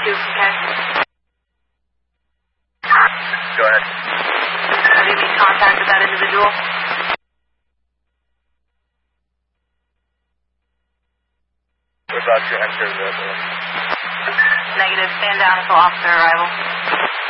okay? Go ahead. Have you made contact with that individual? What about to enter the building? Negative. Stand down until officer arrival.